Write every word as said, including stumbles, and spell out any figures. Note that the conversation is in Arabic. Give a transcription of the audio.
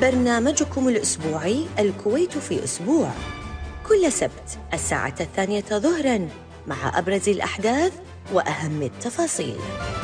برنامجكم الأسبوعي الكويت في أسبوع، كل سبت الساعة الثانية ظهراً، مع أبرز الأحداث وأهم التفاصيل.